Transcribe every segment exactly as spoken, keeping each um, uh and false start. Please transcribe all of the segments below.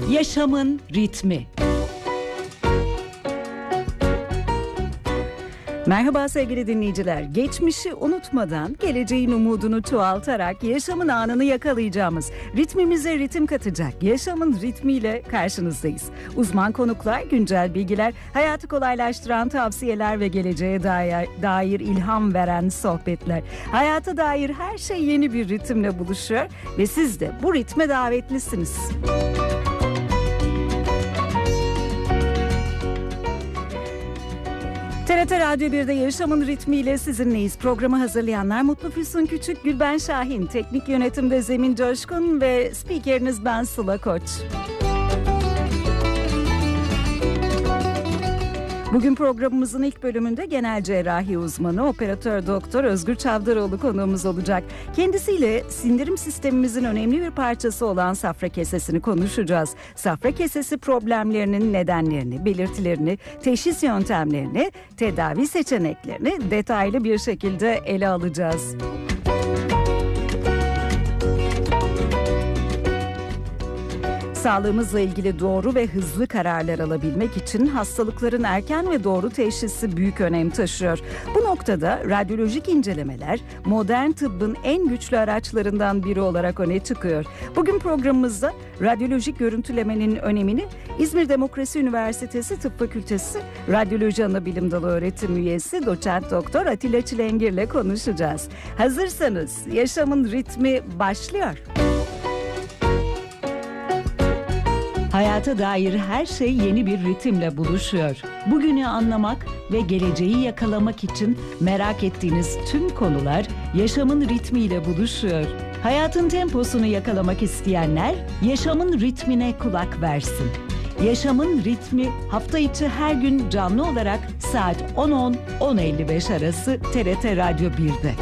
Yaşamın ritmi. Merhaba sevgili dinleyiciler. Geçmişi unutmadan geleceğin umudunu çoğaltarak yaşamın anını yakalayacağımız, ritmimize ritim katacak yaşamın ritmiyle karşınızdayız. Uzman konuklar, güncel bilgiler, hayatı kolaylaştıran tavsiyeler ve geleceğe dair, dair ilham veren sohbetler. Hayata dair her şey yeni bir ritimle buluşuyor ve siz de bu ritme davetlisiniz. T R T Radyo bir'de Yaşamın Ritmiyle sizinleyiz. Programı hazırlayanlar Mutlu Füsun Küçük, Gülben Şahin, teknik yönetimde Zemin Coşkun ve spikeriniz ben Sıla Koç. Bugün programımızın ilk bölümünde genel cerrahi uzmanı operatör doktor Özgür Çavdaroğlu konuğumuz olacak. Kendisiyle sindirim sistemimizin önemli bir parçası olan safra kesesini konuşacağız. Safra kesesi problemlerinin nedenlerini, belirtilerini, teşhis yöntemlerini, tedavi seçeneklerini detaylı bir şekilde ele alacağız. Sağlığımızla ilgili doğru ve hızlı kararlar alabilmek için hastalıkların erken ve doğru teşhisi büyük önem taşıyor. Bu noktada radyolojik incelemeler modern tıbbın en güçlü araçlarından biri olarak öne çıkıyor. Bugün programımızda radyolojik görüntülemenin önemini İzmir Demokrasi Üniversitesi Tıp Fakültesi Radyoloji Anabilim Dalı öğretim üyesi doçent doktor Atilla Çilengir ile konuşacağız. Hazırsanız yaşamın ritmi başlıyor. Hayata dair her şey yeni bir ritimle buluşuyor. Bugünü anlamak ve geleceği yakalamak için merak ettiğiniz tüm konular yaşamın ritmiyle buluşuyor. Hayatın temposunu yakalamak isteyenler yaşamın ritmine kulak versin. Yaşamın ritmi hafta içi her gün canlı olarak saat on on on elli beş arası T R T Radyo bir'de.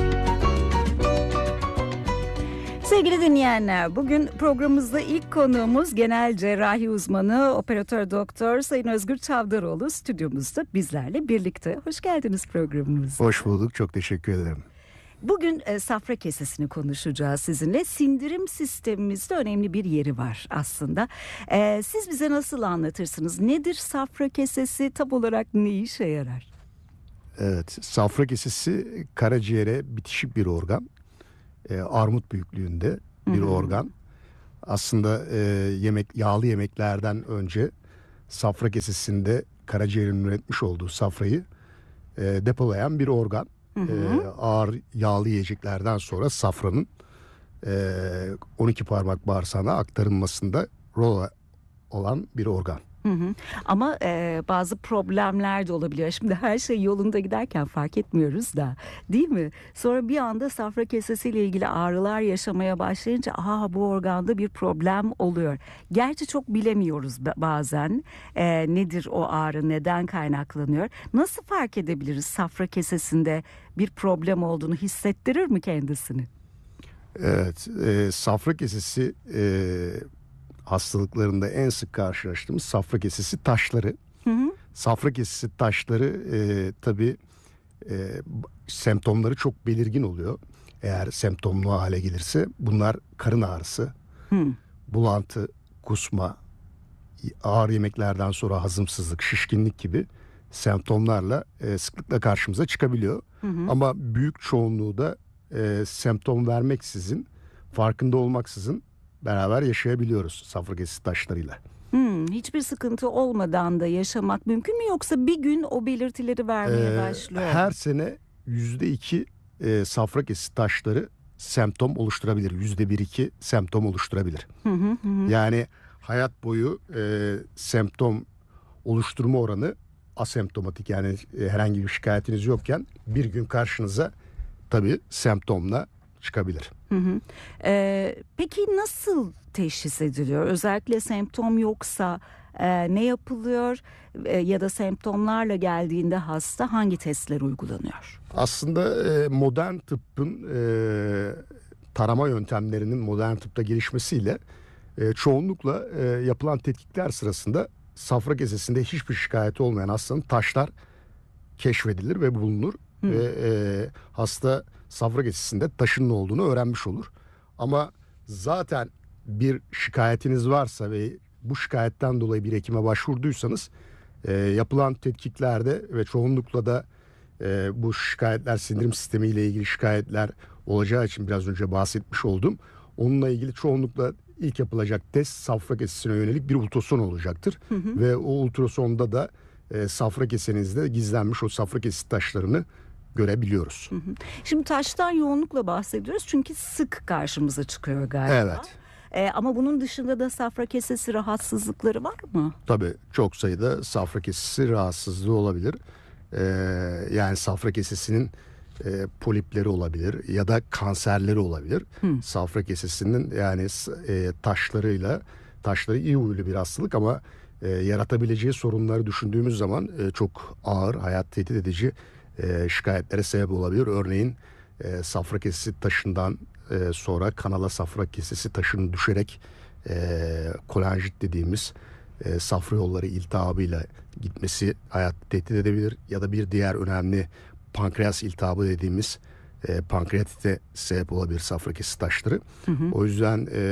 Sevgili dinleyenler, bugün programımızda ilk konuğumuz genel cerrahi uzmanı operatör doktor Sayın Özgür Çavdaroğlu stüdyomuzda bizlerle birlikte. Hoş geldiniz programımıza. Hoş bulduk, çok teşekkür ederim. Bugün e, safra kesesini konuşacağız sizinle. Sindirim sistemimizde önemli bir yeri var aslında. E, siz bize nasıl anlatırsınız? Nedir safra kesesi, tam olarak ne işe yarar? Evet, safra kesesi karaciğere bitişik bir organ. E, armut büyüklüğünde bir Hı-hı. organ. Aslında e, yemek yağlı yemeklerden önce safra kesesinde karaciğerin üretmiş olduğu safrayı e, depolayan bir organ. E, ağır yağlı yiyeceklerden sonra safranın e, on iki parmak bağırsağına aktarılmasında rol olan bir organ. Hı hı. Ama e, bazı problemler de olabiliyor. Şimdi her şey yolunda giderken fark etmiyoruz da, değil mi? Sonra bir anda safra kesesiyle ilgili ağrılar yaşamaya başlayınca aha bu organda bir problem oluyor. Gerçi çok bilemiyoruz bazen e, nedir o ağrı, neden kaynaklanıyor. Nasıl fark edebiliriz safra kesesinde bir problem olduğunu, hissettirir mi kendisini? Evet, e, safra kesesi e, hastalıklarında en sık karşılaştığımız safra kesesi taşları. Hı hı. Safra kesesi taşları e, tabii e, semptomları çok belirgin oluyor. Eğer semptomlu hale gelirse bunlar karın ağrısı, hı. bulantı, kusma, ağır yemeklerden sonra hazımsızlık, şişkinlik gibi semptomlarla e, sıklıkla karşımıza çıkabiliyor. Hı hı. Ama büyük çoğunluğu da e, semptom vermeksizin, farkında olmaksızın beraber yaşayabiliyoruz safra kesesi taşlarıyla. Hmm, hiçbir sıkıntı olmadan da yaşamak mümkün mü, yoksa bir gün o belirtileri vermeye ee, başlıyor? Her sene yüzde iki e, safra kesesi taşları semptom oluşturabilir. Yüzde bir iki semptom oluşturabilir. Hı hı hı. Yani hayat boyu e, semptom oluşturma oranı asemptomatik, yani e, herhangi bir şikayetiniz yokken bir gün karşınıza tabii semptomla çıkabilir. Hı hı. Ee, peki nasıl teşhis ediliyor? Özellikle semptom yoksa e, ne yapılıyor e, ya da semptomlarla geldiğinde hasta hangi testler uygulanıyor? Aslında e, modern tıbbın e, tarama yöntemlerinin modern tıpta gelişmesiyle e, çoğunlukla e, yapılan tetkikler sırasında safra kesesinde hiçbir şikayeti olmayan hastanın taşlar keşfedilir ve bulunur. Hı. Ve e, hasta safra kesesinde taşının olduğunu öğrenmiş olur. Ama zaten bir şikayetiniz varsa ve bu şikayetten dolayı bir hekime başvurduysanız e, yapılan tetkiklerde ve çoğunlukla da e, bu şikayetler sindirim sistemiyle ilgili şikayetler olacağı için biraz önce bahsetmiş oldum. Onunla ilgili çoğunlukla ilk yapılacak test safra kesesine yönelik bir ultrason olacaktır. Hı hı. Ve o ultrasonda da e, safra kesenizde gizlenmiş o safra kesesi taşlarını görebiliyoruz. Hı hı. Şimdi taştan yoğunlukla bahsediyoruz çünkü sık karşımıza çıkıyor galiba. Evet. Ee, ama bunun dışında da safra kesesi rahatsızlıkları var mı? Tabii çok sayıda safra kesesi rahatsızlığı olabilir. Ee, yani safra kesesinin e, polipleri olabilir ya da kanserleri olabilir. Hmm. Safra kesesinin yani e, taşlarıyla taşları iyi huylu bir hastalık ama e, yaratabileceği sorunları düşündüğümüz zaman e, çok ağır, hayat tehdit edici e, şikayetlere sebep olabilir. Örneğin e, safra kesesi taşından e, sonra kanala safra kesesi taşının düşerek e, kolanjit dediğimiz e, safra yolları iltihabıyla gitmesi hayat tehdit edebilir ya da bir diğer önemli pankreas iltihabı dediğimiz e, pankreatite sebep olabilir safra kesesi taşları. Hı hı. O yüzden e,